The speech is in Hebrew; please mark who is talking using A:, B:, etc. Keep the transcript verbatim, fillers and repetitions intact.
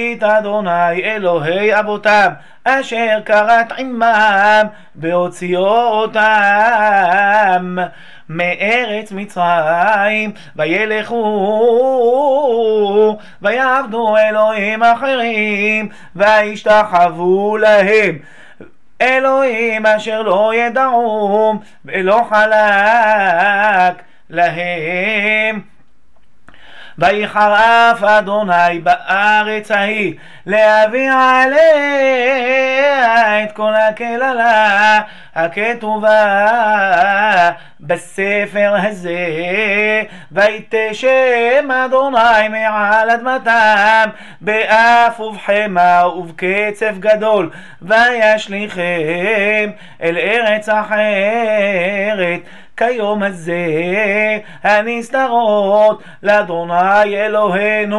A: את אדוני אלוהי אבותם אשר כרת עמם בהוציאו אותם מארץ מצרים, וילכו ויעבדו אלוהים אחרים וישתחוו להם, אלוהים אשר לא ידעום ולא חלק להם. ויחרף אדוני בארץ ההיא להביא עליה את כל הקללה הכתובה בספר הזה, ויתשם אדוני מעל אדמתם באף ובחמה ובקצף גדול, וישליכם אל ארץ אחרת כיום הזה הנסתרות לאדוני אלוהינו.